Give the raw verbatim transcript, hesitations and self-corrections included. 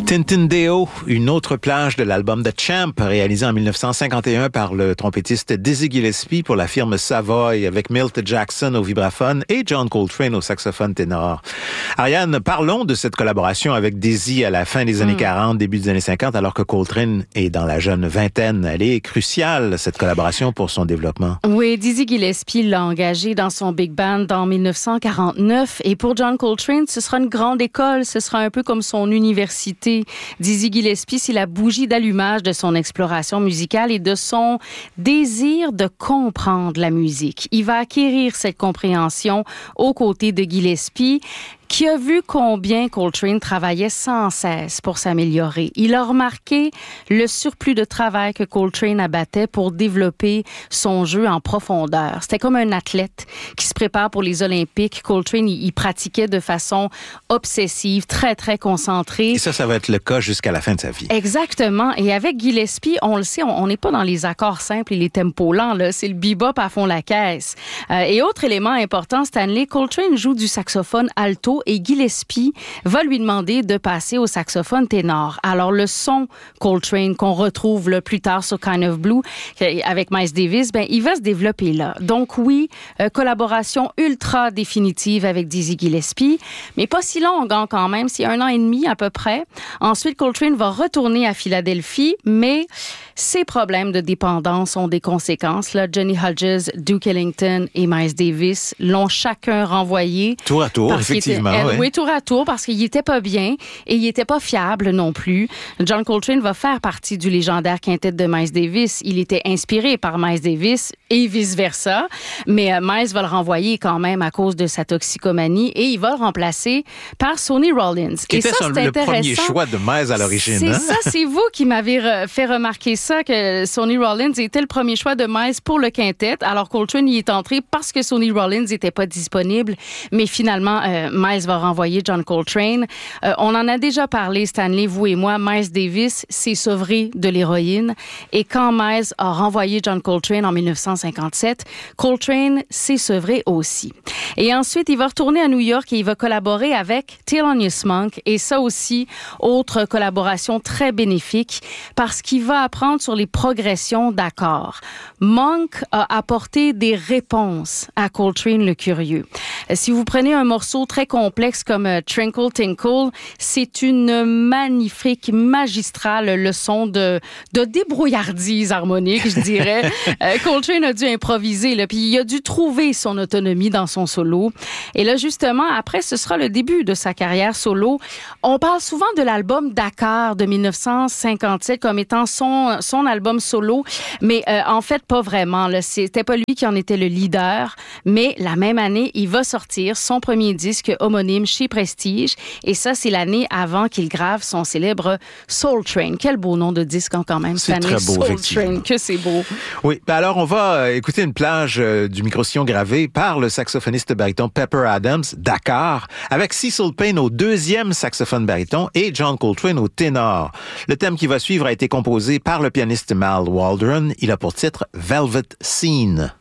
Tintindale, une autre plage de l'album The Champ, réalisé en dix-neuf cent cinquante et un par le trompettiste Dizzy Gillespie pour la firme Savoy, avec Milt Jackson au vibraphone et John Coltrane au saxophone ténor. Ariane, parlons de cette collaboration avec Dizzy à la fin des années mm. quarante, début des années cinquante, alors que Coltrane est dans la jeune vingtaine. Elle est cruciale, cette collaboration, pour son développement. Oui, Dizzy Gillespie l'a engagé dans son big band en dix-neuf cent quarante-neuf, et pour John Coltrane, ce sera une grande école, ce sera un peu comme son université. Dizzy Gillespie, c'est la bougie d'allumage de son exploration musicale et de son désir de comprendre la musique. Il va acquérir cette compréhension aux côtés de Gillespie, qui a vu combien Coltrane travaillait sans cesse pour s'améliorer. Il a remarqué le surplus de travail que Coltrane abattait pour développer son jeu en profondeur. C'était comme un athlète qui se prépare pour les Olympiques. Coltrane, il, il pratiquait de façon obsessive, très, très concentrée. Et ça, ça va être le cas jusqu'à la fin de sa vie. Exactement. Et avec Gillespie, on le sait, on n'est pas dans les accords simples et les tempos lents, là. C'est le bebop à fond la caisse. Euh, et autre élément important, Stanley, Coltrane joue du saxophone alto et Gillespie va lui demander de passer au saxophone ténor. Alors, le son Coltrane qu'on retrouve là, plus tard sur Kind of Blue avec Miles Davis, ben, il va se développer là. Donc oui, euh, collaboration ultra définitive avec Dizzy Gillespie, mais pas si longue hein, quand même, c'est un an et demi à peu près. Ensuite, Coltrane va retourner à Philadelphie, mais ses problèmes de dépendance ont des conséquences. Là, Johnny Hodges, Duke Ellington et Miles Davis l'ont chacun renvoyé. Tour à tour, effectivement. Était, ouais. Oui, tour à tour, parce qu'il était pas bien et il était pas fiable non plus. John Coltrane va faire partie du légendaire quintet de Miles Davis. Il était inspiré par Miles Davis et vice-versa, mais euh, Miles va le renvoyer quand même à cause de sa toxicomanie et il va le remplacer par Sonny Rollins. Qui et était ça, son, c'est le premier choix de Miles à l'origine. C'est hein? ça, c'est vous qui m'avez re- fait remarquer ça, que Sonny Rollins était le premier choix de Miles pour le quintet. Alors Coltrane y est entré parce que Sonny Rollins n'était pas disponible, mais finalement, euh, Miles va renvoyer John Coltrane. Euh, on en a déjà parlé, Stanley, vous et moi. Miles Davis s'est sevré de l'héroïne. Et quand Miles a renvoyé John Coltrane en dix-neuf cent cinquante-sept, Coltrane s'est sevré aussi. Et ensuite, il va retourner à New York et il va collaborer avec Thelonious Monk. Et ça aussi, autre collaboration très bénéfique parce qu'il va apprendre sur les progressions d'accords. Monk a apporté des réponses à Coltrane le curieux. Si vous prenez un morceau très complexe comme uh, Trinkle Tinkle, c'est une magnifique, magistrale leçon de, de débrouillardise harmonique, je dirais. euh, Coltrane a dû improviser, là, puis il a dû trouver son autonomie dans son solo. Et là, justement, après, ce sera le début de sa carrière solo. On parle souvent de l'album Dakar de dix-neuf cent cinquante-sept comme étant son, son album solo, mais euh, en fait, pas vraiment. Là. C'était pas lui qui en était le leader, mais la même année, il va sortir son premier disque homonyme chez Prestige, et ça, c'est l'année avant qu'il grave son célèbre Soul Train. Quel beau nom de disque hein, quand même, c'est cette année. Très beau, Soul Train, que c'est beau. Oui, ben alors on va euh, écouter une plage euh, du micro-sillon gravé par le saxophoniste baryton Pepper Adams, Dakar, avec Cecil Payne au deuxième saxophone baryton et John Coltrane au ténor. Le thème qui va suivre a été composé par le pianiste Mal Waldron. Il a pour titre Velvet Scene.